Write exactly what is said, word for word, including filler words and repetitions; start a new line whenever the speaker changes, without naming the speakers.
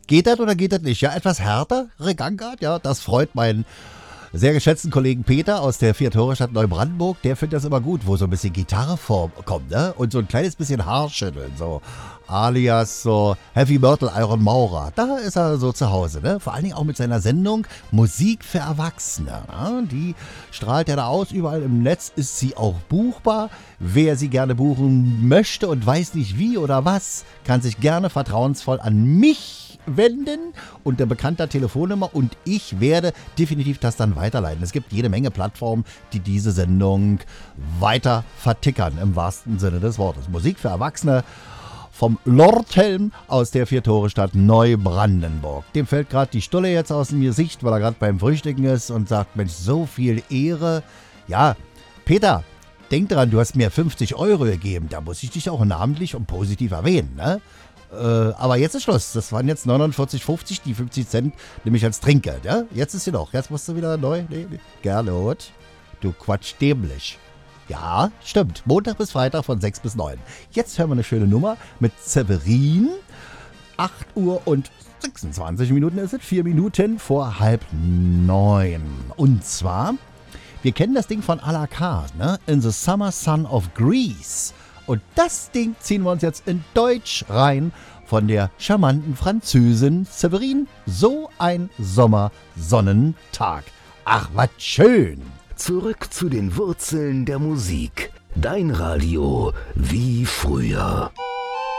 Geht das oder geht das nicht? Ja, etwas härtere Gangart, ja, das freut meinen sehr geschätzten Kollegen Peter aus der Vier-Tore-Stadt Neubrandenburg. Der findet das immer gut, wo so ein bisschen Gitarre vorkommt, ne? Und so ein kleines bisschen Haarschütteln, so alias so Heavy Myrtle Iron Maurer. Da ist er so zu Hause, ne? Vor allen Dingen auch mit seiner Sendung Musik für Erwachsene. Ne? Die strahlt er da aus, überall im Netz ist sie auch buchbar. Wer sie gerne buchen möchte und weiß nicht wie oder was, kann sich gerne vertrauensvoll an mich wenden unter bekannter Telefonnummer und ich werde definitiv das dann weiterleiten. Es gibt jede Menge Plattformen, die diese Sendung weiter vertickern, im wahrsten Sinne des Wortes. Musik für Erwachsene vom Lord Helm aus der Vier-Tore-Stadt Neubrandenburg. Dem fällt gerade die Stulle jetzt aus dem Gesicht, weil er gerade beim Frühstücken ist und sagt, Mensch, so viel Ehre. Ja, Peter, denk dran, du hast mir fünfzig Euro gegeben. Da muss ich dich auch namentlich und positiv erwähnen, ne? Äh, aber jetzt ist Schluss. Das waren jetzt neunundvierzig fünfzig, die fünfzig Cent nehme ich als Trinkgeld, ja? Jetzt ist sie noch. Jetzt musst du wieder neu. Nee, nee. Gernot, du Quatsch dämlich. Ja, stimmt. Montag bis Freitag von sechs bis neun. Jetzt hören wir eine schöne Nummer mit Severin. acht Uhr und sechsundzwanzig Minuten ist es. vier Minuten vor halb neun. Und zwar, wir kennen das Ding von à la carte, ne? In the Summer Sun of Greece. Und das Ding ziehen wir uns jetzt in Deutsch rein von der charmanten Französin Severin. So ein Sommersonnentag. Ach, was schön.
Zurück zu den Wurzeln der Musik. Dein Radio wie früher.